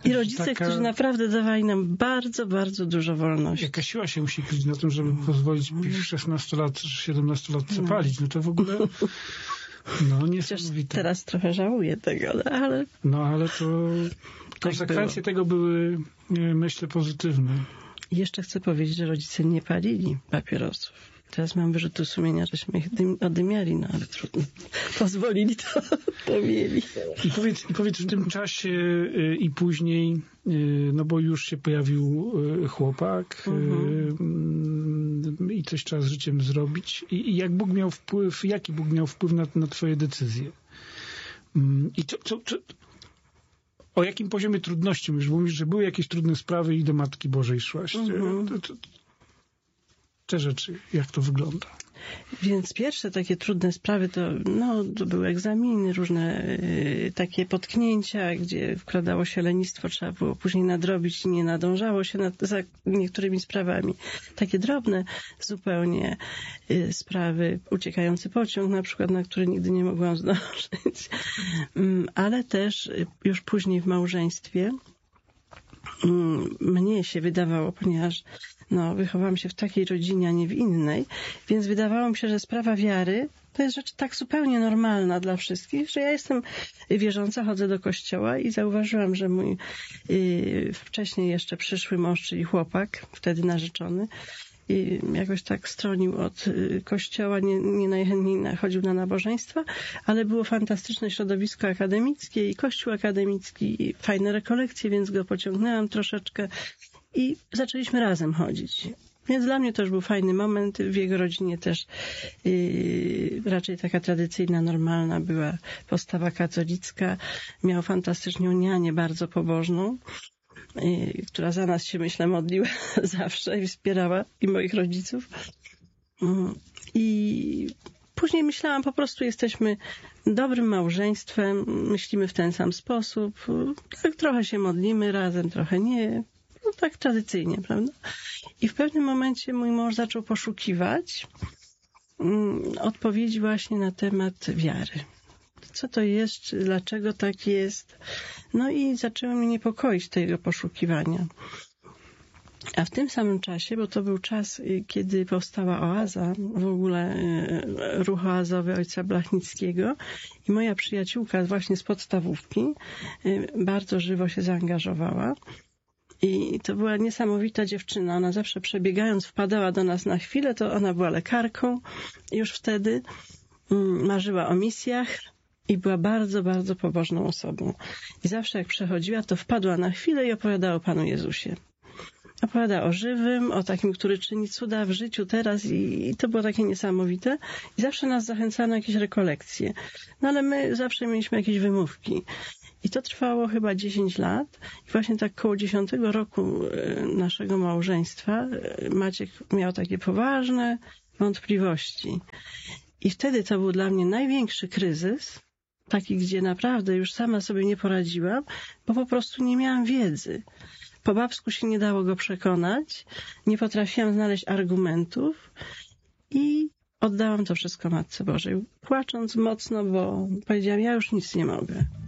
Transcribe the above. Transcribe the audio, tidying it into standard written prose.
I rodzice, którzy naprawdę dawali nam bardzo, bardzo dużo wolności. Jaka siła się musi kryć na tym, żeby pozwolić w 16 lat czy 17 lat zapalić. No to w ogóle... No, niesamowite. Teraz trochę żałuję tego, ale... No, ale to konsekwencje tego były, myślę, pozytywne. I jeszcze chcę powiedzieć, że rodzice nie palili papierosów. Teraz mam wyrzuty sumienia, żeśmy ich odymiali, no ale trudno. Pozwolili, to mieli. I powiedz w tym czasie i później, no bo już się pojawił chłopak i coś trzeba z życiem zrobić. I jak Bóg miał wpływ, jaki Bóg miał wpływ na twoje decyzje? I o jakim poziomie trudności mówisz? Bo mówisz, że były jakieś trudne sprawy i do Matki Bożej szłaś. Te rzeczy, jak to wygląda? Więc pierwsze takie trudne sprawy to były egzaminy, różne takie potknięcia, gdzie wkradało się lenistwo, trzeba było później nadrobić i nie nadążało się za niektórymi sprawami. Takie drobne zupełnie sprawy, uciekający pociąg na przykład, na który nigdy nie mogłam zdążyć, ale też już później w małżeństwie mnie się wydawało, ponieważ wychowałam się w takiej rodzinie, a nie w innej, więc wydawało mi się, że sprawa wiary to jest rzecz tak zupełnie normalna dla wszystkich, że ja jestem wierząca, chodzę do kościoła i zauważyłam, że mój wcześniej jeszcze przyszły mąż, czyli chłopak, wtedy narzeczony, i jakoś tak stronił od kościoła, nie najchętniej chodził na nabożeństwa, ale było fantastyczne środowisko akademickie i kościół akademicki i fajne rekolekcje, więc go pociągnęłam troszeczkę i zaczęliśmy razem chodzić. Więc dla mnie to już był fajny moment. W jego rodzinie też raczej taka tradycyjna, normalna była postawa katolicka. Miał fantastyczną nianię, bardzo pobożną, która za nas się, myślę, modliła zawsze i wspierała i moich rodziców. I później myślałam, po prostu jesteśmy dobrym małżeństwem, myślimy w ten sam sposób, tak trochę się modlimy razem, trochę nie, tak tradycyjnie, prawda? I w pewnym momencie mój mąż zaczął poszukiwać odpowiedzi właśnie na temat wiary. Co to jest, dlaczego tak jest? No i zaczęło mnie niepokoić tego poszukiwania. A w tym samym czasie, bo to był czas, kiedy powstała Oaza, w ogóle ruch oazowy ojca Blachnickiego i moja przyjaciółka właśnie z podstawówki bardzo żywo się zaangażowała. I to była niesamowita dziewczyna. Ona zawsze przebiegając wpadała do nas na chwilę, to ona była lekarką już wtedy, marzyła o misjach i była bardzo, bardzo pobożną osobą. I zawsze jak przechodziła, to wpadła na chwilę i opowiadała o Panu Jezusie. Opowiada o żywym, o takim, który czyni cuda w życiu teraz i to było takie niesamowite. I zawsze nas zachęcała na jakieś rekolekcje. No ale my zawsze mieliśmy jakieś wymówki. I to trwało chyba 10 lat. I właśnie tak koło 10 roku naszego małżeństwa Maciek miał takie poważne wątpliwości. I wtedy to był dla mnie największy kryzys, taki, gdzie naprawdę już sama sobie nie poradziłam, bo po prostu nie miałam wiedzy. Po babsku się nie dało go przekonać, nie potrafiłam znaleźć argumentów i oddałam to wszystko Matce Bożej, płacząc mocno, bo powiedziałam, ja już nic nie mogę.